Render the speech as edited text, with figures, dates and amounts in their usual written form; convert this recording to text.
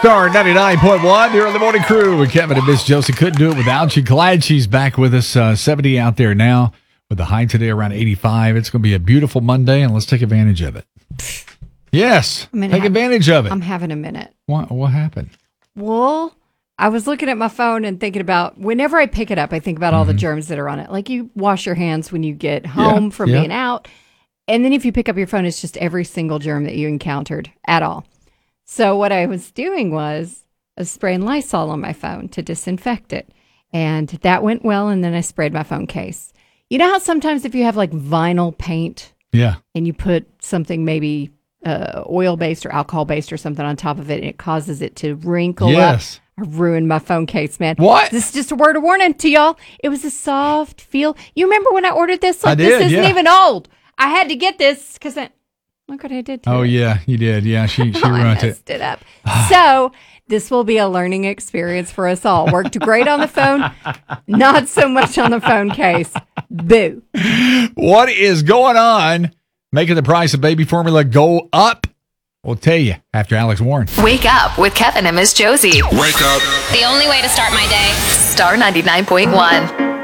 Star 99.1, the early morning crew with Kevin and Miss Josie. Couldn't do it without you. Glad she's back with us. 70 out there now with the high today around 85. It's going to be a beautiful Monday, and let's take advantage of it. Yes, take advantage of it. I'm having a minute. What happened? Well, I was looking at my phone and thinking about, whenever I pick it up, I think about all the germs that are on it. Like, you wash your hands when you get home from being out. And then if you pick up your phone, it's just every single germ that you encountered at all. So what I was doing was spraying Lysol on my phone to disinfect it. And that went well, and then I sprayed my phone case. You know how sometimes if you have like vinyl paint and you put something maybe oil-based or alcohol-based or something on top of it, and it causes it to wrinkle up? I ruined my phone case, man. What? This is just a word of warning to y'all. It was a soft feel. You remember when I ordered this? Like, I did, this isn't even old. I had to get this because look what I did to it. Oh, yeah, you did. Yeah, she ruined I messed it up. So this will be a learning experience for us all. Worked great on the phone, not so much on the phone case. Boo. What is going on making the price of baby formula go up? We'll tell you after Alex Warren. Wake up with Kevin and Miss Josie. Wake up. The only way to start my day. Star 99.1.